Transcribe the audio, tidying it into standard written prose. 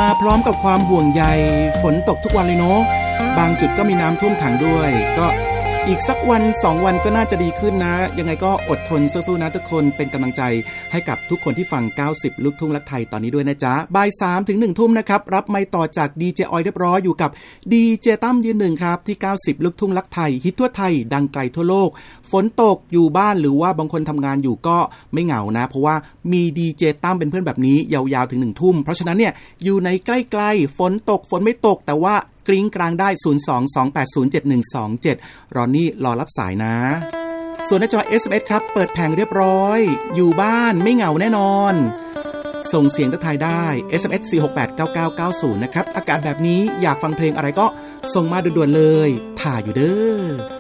พร้อมกับความห่วงใยฝนตกทุกวันเลยเนาะบางจุดก็มีน้ำท่วมขังด้วยก็อีกสักวัน2วันก็น่าจะดีขึ้นนะยังไงก็อดทนสู้ๆนะทุกคนเป็นกำลังใจให้กับทุกคนที่ฟัง90ลูกทุ่งรักไทยตอนนี้ด้วยนะจ๊ะบ่าย 3 ถึง 1 ทุ่มนะครับรับไมค์ต่อจากดีเจออยเรียบร้อยอยู่กับดีเจตั้มยืนหนึ่งครับที่90ลูกทุ่งรักไทยฮิตทั่วไทยดังไกลทั่วโลกฝนตกอยู่บ้านหรือว่าบางคนทำงานอยู่ก็ไม่เหงานะเพราะว่ามีดีเจตั้มเป็นเพื่อนแบบนี้ยาวๆถึง1ทุ่มเพราะฉะนั้นเนี่ยอยู่ในใกล้ๆฝนตกฝนไม่ตกแต่ว่ากริ้งกลางได้ 022807127 รอนี่รอรับสายนะส่วนหน้าจอ SMS ครับเปิดแผงเรียบร้อยอยู่บ้านไม่เหงาแน่นอนส่งเสียงทักทายได้ SMS 4689990 นะครับอากาศแบบนี้อยากฟังเพลงอะไรก็ส่งมาด่วนๆเลยถ่ายอยู่เด้อ